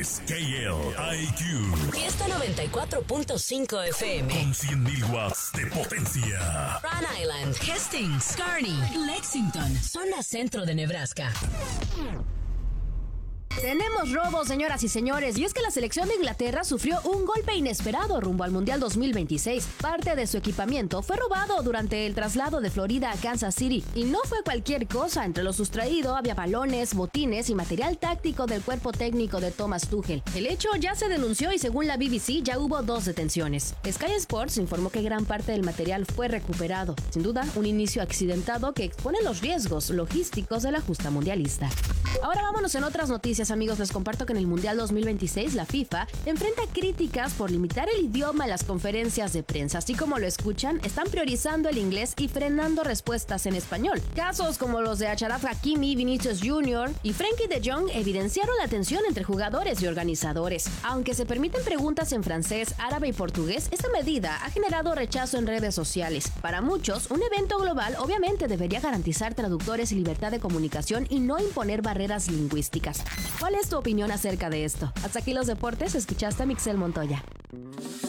es KLIQ. Fiesta 94.5 FM. Con 100.000 watts de potencia. Rhode Island, Hastings, Kearney, Lexington, zona centro de Nebraska. Tenemos robos, señoras y señores, y es que la selección de Inglaterra sufrió un golpe inesperado rumbo al Mundial 2026. Parte de su equipamiento fue robado durante el traslado de Florida a Kansas City. Y no fue cualquier cosa, entre lo sustraído había balones, botines y material táctico del cuerpo técnico de Thomas Tuchel. El hecho ya se denunció y según la BBC ya hubo 2 detenciones. Sky Sports informó que gran parte del material fue recuperado. Sin duda, un inicio accidentado que expone los riesgos logísticos de la justa mundialista. Ahora vámonos en otras noticias, amigos. Les comparto que en el Mundial 2026 la FIFA enfrenta críticas por limitar el idioma en las conferencias de prensa. Así como lo escuchan, están priorizando el inglés y frenando respuestas en español. Casos como los de Achraf Hakimi, Vinicius Jr. y Frenkie de Jong evidenciaron la tensión entre jugadores y organizadores. Aunque se permiten preguntas en francés, árabe y portugués, esta medida ha generado rechazo en redes sociales. Para muchos, un evento global obviamente debería garantizar traductores y libertad de comunicación y no imponer barreras lingüísticas. ¿Cuál es tu opinión acerca de esto? Hasta aquí los deportes, escuchaste a Mixel Montoya.